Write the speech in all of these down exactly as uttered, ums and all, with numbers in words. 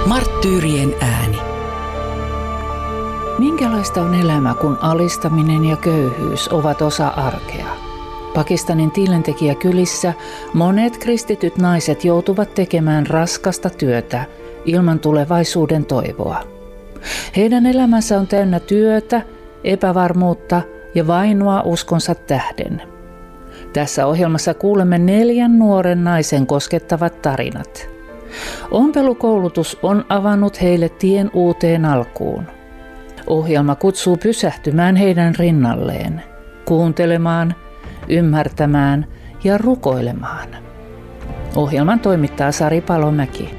Marttyyrien ääni. Minkälaista on elämä, kun alistaminen ja köyhyys ovat osa arkea? Pakistanin tiilentekijäkylissä monet kristityt naiset joutuvat tekemään raskasta työtä ilman tulevaisuuden toivoa. Heidän elämänsä on täynnä työtä, epävarmuutta ja vainoa uskonsa tähden. Tässä ohjelmassa kuulemme neljän nuoren naisen koskettavat tarinat. Ompelukoulutus on avannut heille tien uuteen alkuun. Ohjelma kutsuu pysähtymään heidän rinnalleen, kuuntelemaan, ymmärtämään ja rukoilemaan. Ohjelman toimittaa Sari Palomäki.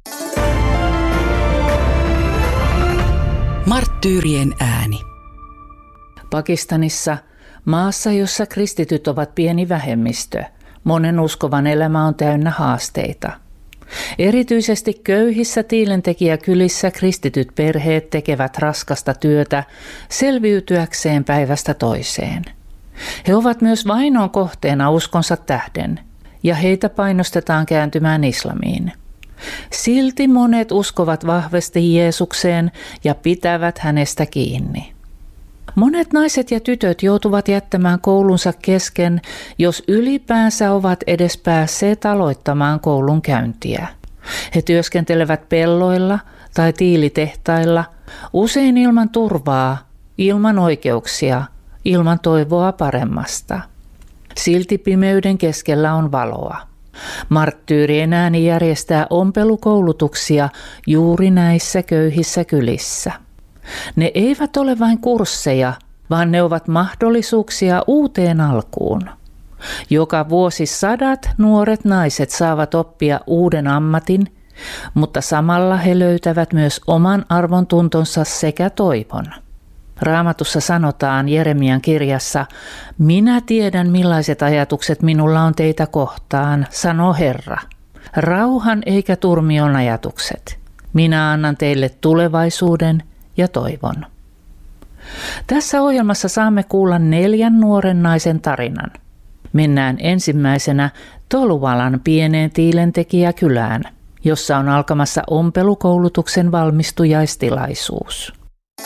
Marttyyrien ääni. Pakistanissa, maassa jossa kristityt ovat pieni vähemmistö, monen uskovan elämä on täynnä haasteita. Erityisesti köyhissä tiilentekijäkylissä kristityt perheet tekevät raskasta työtä selviytyäkseen päivästä toiseen. He ovat myös vainon kohteena uskonsa tähden, ja heitä painostetaan kääntymään islamiin. Silti monet uskovat vahvasti Jeesukseen ja pitävät hänestä kiinni. Monet naiset ja tytöt joutuvat jättämään koulunsa kesken, jos ylipäänsä ovat edes päässeet aloittamaan koulun käyntiä. He työskentelevät pelloilla tai tiilitehtailla, usein ilman turvaa, ilman oikeuksia, ilman toivoa paremmasta. Silti pimeyden keskellä on valoa. Marttyyrien ääni järjestää ompelukoulutuksia juuri näissä köyhissä kylissä. Ne eivät ole vain kursseja, vaan ne ovat mahdollisuuksia uuteen alkuun. Joka vuosi sadat nuoret naiset saavat oppia uuden ammatin, mutta samalla he löytävät myös oman arvontuntonsa sekä toivon. Raamatussa sanotaan Jeremian kirjassa, minä tiedän millaiset ajatukset minulla on teitä kohtaan, sanoo Herra. Rauhan eikä turmion ajatukset. Minä annan teille tulevaisuuden ja toivon. Tässä ohjelmassa saamme kuulla neljän nuoren naisen tarinan. Mennään ensimmäisenä Toluvalan pieneen tiilentekijäkylään, jossa on alkamassa ompelukoulutuksen valmistujaistilaisuus.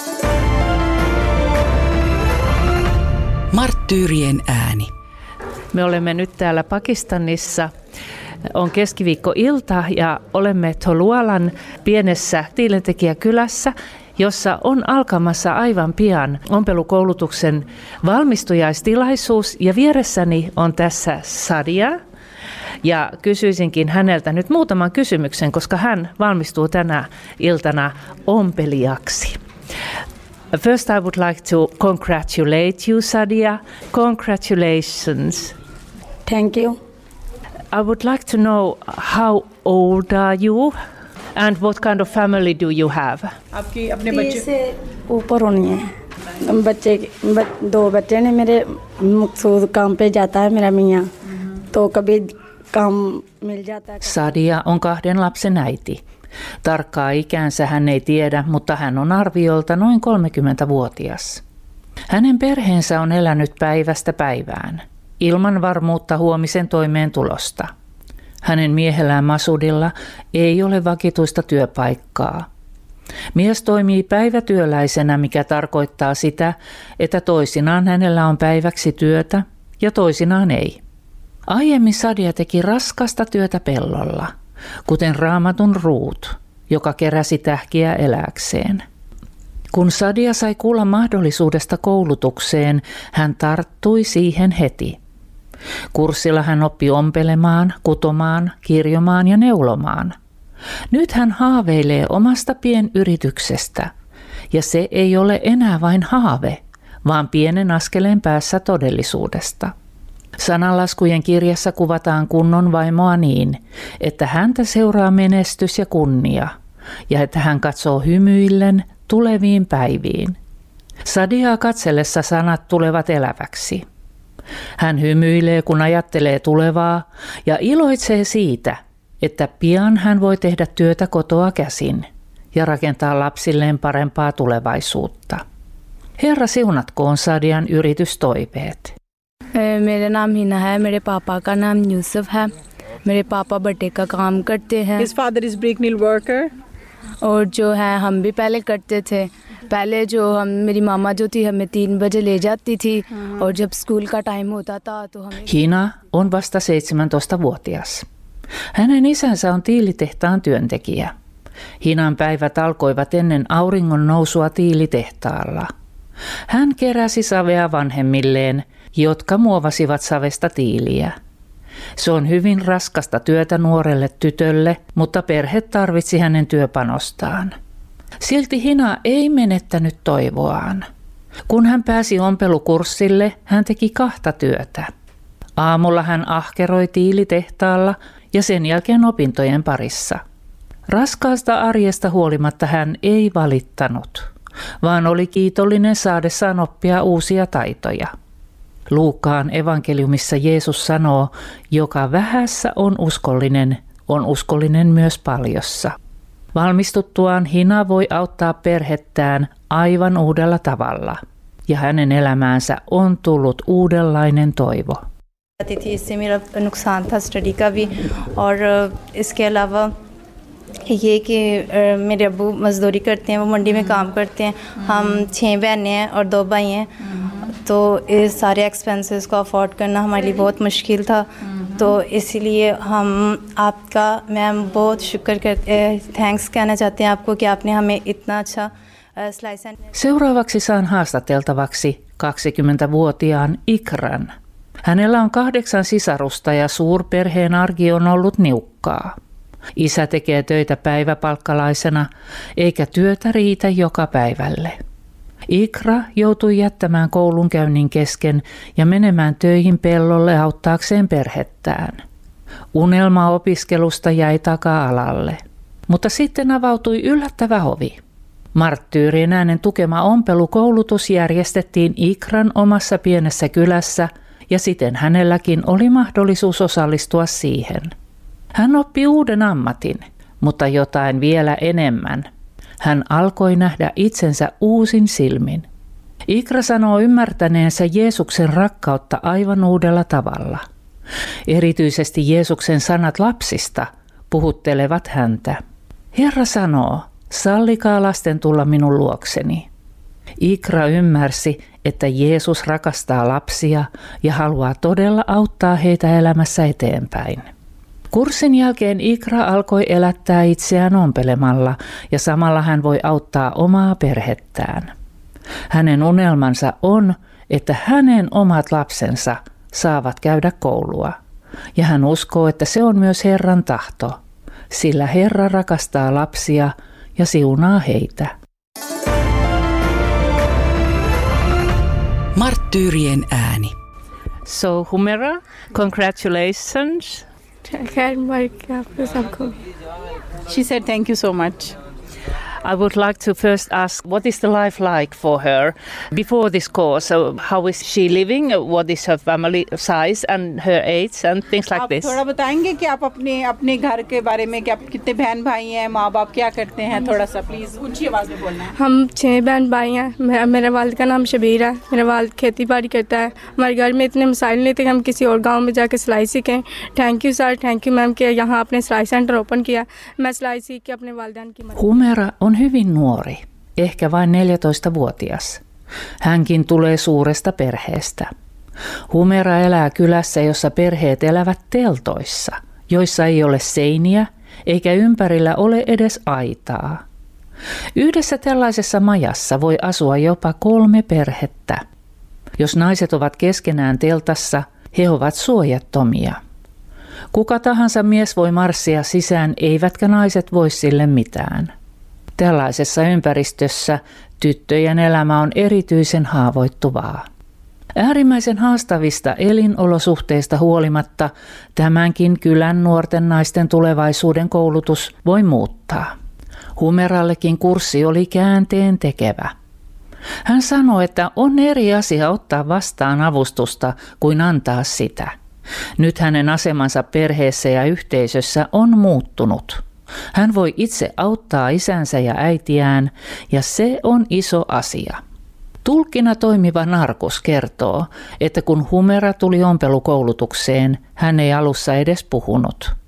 Marttyyrien ääni. Me olemme nyt täällä Pakistanissa. On keskiviikkoilta ja olemme Toluvalan pienessä tiilentekijäkylässä, jossa on alkamassa aivan pian ompelukoulutuksen valmistujaistilaisuus. Ja vieressäni on tässä Sadia. Ja kysyisinkin häneltä nyt muutaman kysymyksen, koska hän valmistuu tänä iltana ompelijaksi. First, I would like to congratulate you, Sadia. Congratulations. Thank you. I would like to know how old are you and what kind of family do you have? आपकी अपने बच्चे से ऊपर होनी है बच्चे दो बच्चे ने मेरे मकसूद काम पे जाता है मेरा मियाँ तो कभी काम मिल जाता है. Sadia on kahden lapsen äiti. Tarkkaa ikäänsä hän ei tiedä, mutta hän on arviolta noin kolmekymmentävuotias. Hänen perheensä on elänyt päivästä päivään, ilman varmuutta huomisen toimeentulosta. Hänen miehellään Masudilla ei ole vakituista työpaikkaa. Mies toimii päivätyöläisenä, mikä tarkoittaa sitä, että toisinaan hänellä on päiväksi työtä ja toisinaan ei. Aiemmin Sadia teki raskasta työtä pellolla, kuten Raamatun Ruut, joka keräsi tähkiä elääkseen. Kun Sadia sai kuulla mahdollisuudesta koulutukseen, hän tarttui siihen heti. Kurssilla hän oppi ompelemaan, kutomaan, kirjomaan ja neulomaan. Nyt hän haaveilee omasta pienyrityksestä, ja se ei ole enää vain haave, vaan pienen askeleen päässä todellisuudesta. Sananlaskujen kirjassa kuvataan kunnon vaimoa niin, että häntä seuraa menestys ja kunnia, ja että hän katsoo hymyillen tuleviin päiviin. Sadiaa katsellessa sanat tulevat eläväksi. Hän hymyilee, kun ajattelee tulevaa, ja iloitsee siitä, että pian hän voi tehdä työtä kotoa käsin ja rakentaa lapsilleen parempaa tulevaisuutta. Herra siunatkoon Sadian yritystoiveet. मेरा नाम हिना है, मेरे पापा का नाम यूसुफ है, मेरे पापा बटे का काम करते हैं. His father is brick mill worker. और जो है हम भी पहले करते थे। पहले जो हम मेरी मामा जो थी हमें तीन बजे ले जाती थी और जब स्कूल का टाइम होता था तो हमें Hina on vasta seitsemäntoistavuotias. Hänen isänsä on tiilitehtaan työntekijä. Hinan päivät alkoivat ennen auringon nousua tiilitehtaalla. Hän keräsi savea vanhemmilleen, jotka muovasivat savesta tiiliä. Se on hyvin raskasta työtä nuorelle tytölle, mutta perhe tarvitsi hänen työpanostaan. Silti Hina ei menettänyt toivoaan. Kun hän pääsi ompelukurssille, hän teki kahta työtä. Aamulla hän ahkeroi tiilitehtaalla ja sen jälkeen opintojen parissa. Raskaasta arjesta huolimatta hän ei valittanut, vaan oli kiitollinen saadessaan oppia uusia taitoja. Luukkaan evankeliumissa Jeesus sanoo, joka vähässä on uskollinen, on uskollinen myös paljossa. Valmistuttuaan Hina voi auttaa perhettään aivan uudella tavalla, ja hänen elämäänsä on tullut uudenlainen toivo. इससे मेरा नुकसान था स्टडी का भी और इसके अलावा ये कि मेरे अब्बू मज़दूरी करते हैं, वो मंडी में काम करते हैं। हम छः बहनें हैं और दो भाई हैं, तो इस सारे एक्सपेंसेस को अफोर्ड करना हमारे लिए बहुत मुश्किल था। तो इसीलिए हम आपका मैम बहुत शुक्र कर थैंक्स कहना चाहते हैं आपको कि आपने हमें इतना अच्छा slice and Seuraavaksi saan haastateltavaksi kaksikymmentävuotiaan Ikran. Hänellä on kahdeksan sisarusta ja suurperheen arki on ollut niukkaa. Isä tekee töitä päiväpalkkalaisena, eikä työtä riitä joka päivälle. Ikra joutui jättämään koulunkäynnin kesken ja menemään töihin pellolle auttaakseen perhettään. Unelma opiskelusta jäi taka-alalle, mutta sitten avautui yllättävä ovi. Marttyyrien äänen tukema ompelukoulutus järjestettiin Ikran omassa pienessä kylässä ja siten hänelläkin oli mahdollisuus osallistua siihen. Hän oppi uuden ammatin, mutta jotain vielä enemmän. Hän alkoi nähdä itsensä uusin silmin. Ikra sanoo ymmärtäneensä Jeesuksen rakkautta aivan uudella tavalla. Erityisesti Jeesuksen sanat lapsista puhuttelevat häntä. Herra sanoo, sallikaa lasten tulla minun luokseni. Ikra ymmärsi, että Jeesus rakastaa lapsia ja haluaa todella auttaa heitä elämässä eteenpäin. Kurssin jälkeen Ikra alkoi elättää itseään ompelemalla ja samalla hän voi auttaa omaa perhettään. Hänen unelmansa on, että hänen omat lapsensa saavat käydä koulua. Ja hän uskoo, että se on myös Herran tahto, sillä Herra rakastaa lapsia ja siunaa heitä. Marttyyrien ääni. So Humera, congratulations. She said thank you so much. I would like to first ask, what is the life like for her before this course? So how is she living? What is her family size and her age and things like आप this? थोड़ा बताएंगे कि आप अपने अपने घर के बारे में, कि आप कितने बहन भाई हैं, माँ बाप क्या करते हैं, थोड़ा सा प्लीज ऊंची आवाज में बोलना है। हम छः बहन भाई हैं। मेरा मेरे वालिद का नाम शबीर है। मेरा वालिद खेती बाड़ी करता है। हमारे घर में इतने मसाइल नहीं थे कि हम किसी और गांव में जाकर सिलाई सीखें। Thank you sir, thank you ma'am कि यहाँ आपने सिलाई सेंटर ओपन किया। मैं सिलाई सीख के अपने वालिदैन की मदद। Humera on hyvin nuori, ehkä vain neljätoistavuotias. Hänkin tulee suuresta perheestä. Humera elää kylässä, jossa perheet elävät teltoissa, joissa ei ole seiniä eikä ympärillä ole edes aitaa. Yhdessä tällaisessa majassa voi asua jopa kolme perhettä. Jos naiset ovat keskenään teltassa, he ovat suojattomia. Kuka tahansa mies voi marssia sisään, eivätkä naiset voi sille mitään. Tällaisessa ympäristössä tyttöjen elämä on erityisen haavoittuvaa. Äärimmäisen haastavista elinolosuhteista huolimatta tämänkin kylän nuorten naisten tulevaisuuden koulutus voi muuttaa. Humerallekin kurssi oli käänteen tekevä. Hän sanoi, että on eri asia ottaa vastaan avustusta kuin antaa sitä. Nyt hänen asemansa perheessä ja yhteisössä on muuttunut. Hän voi itse auttaa isänsä ja äitiään, ja se on iso asia. Tulkkina toimiva Narkus kertoo, että kun Humera tuli ompelukoulutukseen, hän ei alussa edes puhunut.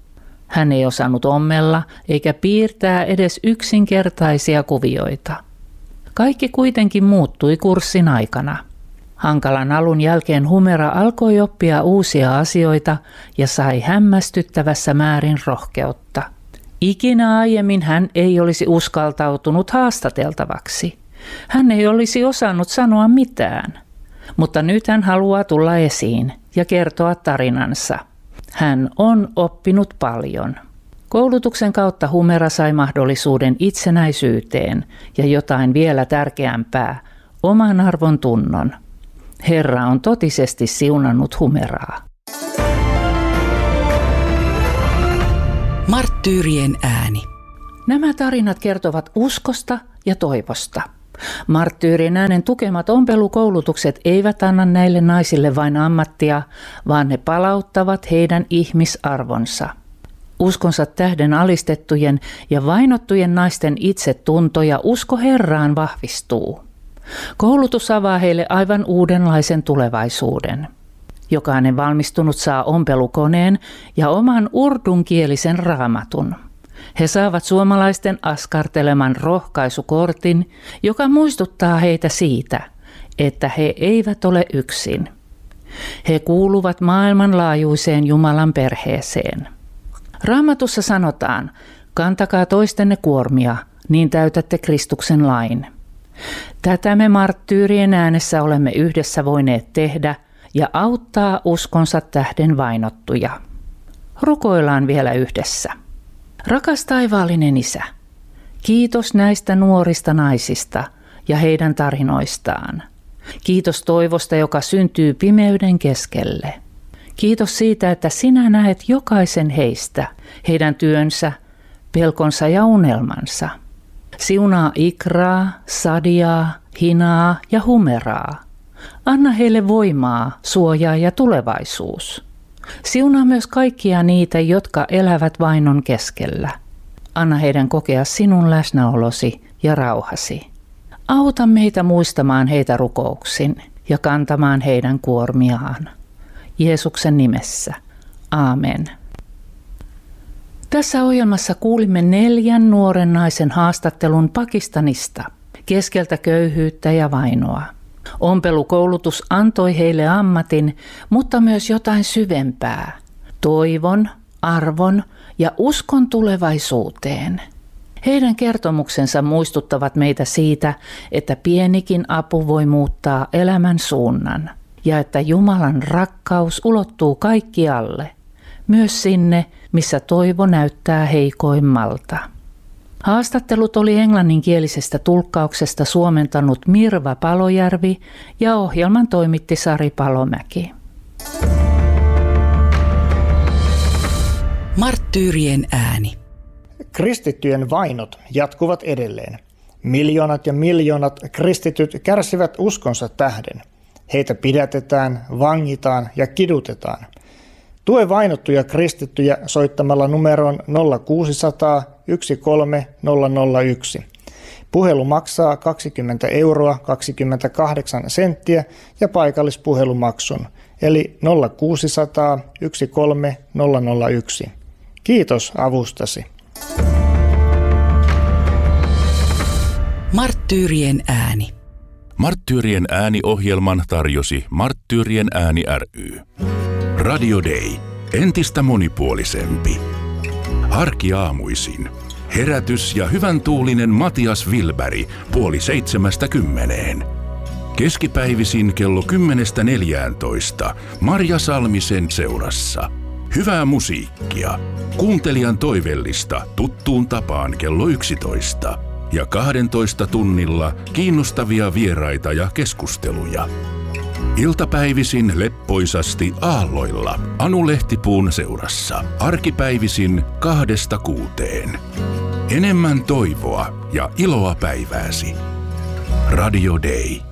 Hän ei osannut ommella eikä piirtää edes yksinkertaisia kuvioita. Kaikki kuitenkin muuttui kurssin aikana. Hankalan alun jälkeen Humera alkoi oppia uusia asioita ja sai hämmästyttävässä määrin rohkeutta. Ikinä aiemmin hän ei olisi uskaltautunut haastateltavaksi. Hän ei olisi osannut sanoa mitään. Mutta nyt hän haluaa tulla esiin ja kertoa tarinansa. Hän on oppinut paljon. Koulutuksen kautta Humera sai mahdollisuuden itsenäisyyteen ja jotain vielä tärkeämpää, oman arvon tunnon. Herra on totisesti siunannut Humeraa. Marttyyrien ääni. Nämä tarinat kertovat uskosta ja toivosta. Marttyyrien äänen tukemat ompelukoulutukset eivät anna näille naisille vain ammattia, vaan ne palauttavat heidän ihmisarvonsa. Uskonsa tähden alistettujen ja vainottujen naisten itsetunto ja usko Herraan vahvistuu. Koulutus avaa heille aivan uudenlaisen tulevaisuuden. Jokainen valmistunut saa ompelukoneen ja oman urdunkielisen raamatun. He saavat suomalaisten askarteleman rohkaisukortin, joka muistuttaa heitä siitä, että he eivät ole yksin. He kuuluvat maailmanlaajuiseen Jumalan perheeseen. Raamatussa sanotaan, kantakaa toistenne kuormia, niin täytätte Kristuksen lain. Tätä me marttyyrien äänessä olemme yhdessä voineet tehdä ja auttaa uskonsa tähden vainottuja. Rukoillaan vielä yhdessä. Rakas taivaallinen Isä, kiitos näistä nuorista naisista ja heidän tarinoistaan. Kiitos toivosta, joka syntyy pimeyden keskelle. Kiitos siitä, että sinä näet jokaisen heistä, heidän työnsä, pelkonsa ja unelmansa. Siunaa Ikraa, Sadiaa, Hinaa ja Humeraa. Anna heille voimaa, suojaa ja tulevaisuus. Siunaa myös kaikkia niitä, jotka elävät vainon keskellä. Anna heidän kokea sinun läsnäolosi ja rauhasi. Auta meitä muistamaan heitä rukouksin ja kantamaan heidän kuormiaan. Jeesuksen nimessä. Aamen. Tässä ohjelmassa kuulimme neljän nuoren naisen haastattelun Pakistanista, keskeltä köyhyyttä ja vainoa. Ompelukoulutus antoi heille ammatin, mutta myös jotain syvempää, toivon, arvon ja uskon tulevaisuuteen. Heidän kertomuksensa muistuttavat meitä siitä, että pienikin apu voi muuttaa elämän suunnan ja että Jumalan rakkaus ulottuu kaikkialle, myös sinne, missä toivo näyttää heikoimmalta. Haastattelut oli englanninkielisestä tulkkauksesta suomentanut Mirva Palojärvi ja ohjelman toimitti Sari Palomäki. Marttyyrien ääni. Kristittyjen vainot jatkuvat edelleen. Miljoonat ja miljoonat kristityt kärsivät uskonsa tähden. Heitä pidätetään, vangitaan ja kidutetaan. Tue vainottuja kristittyjä soittamalla numeroon nolla kuusi nolla nolla yksi kolme nolla nolla yksi. Puhelu maksaa kaksikymmentä euroa kaksikymmentäkahdeksan senttiä ja paikallispuhelumaksun, eli nolla kuusi nolla nolla yksi kolme nolla nolla yksi. Kiitos avustasi. Marttyyrien ääni. Marttyyrien ääni-ohjelman tarjosi Marttyyrien ääni ry. Radio Day. Entistä monipuolisempi. Arkiaamuisin. Herätys ja hyvän tuulinen Matias Vilberg puoli seitsemästä kymmeneen. Keskipäivisin kello kymmenestä neljääntoista Marja Salmisen seurassa. Hyvää musiikkia. Kuuntelijan toivellista tuttuun tapaan kello yksitoista. Ja kahdentoista tunnilla kiinnostavia vieraita ja keskusteluja. Iltapäivisin leppoisasti aalloilla Anu Lehtipuun seurassa. Arkipäivisin kahdesta kuuteen. Enemmän toivoa ja iloa päivääsi. Radio Day.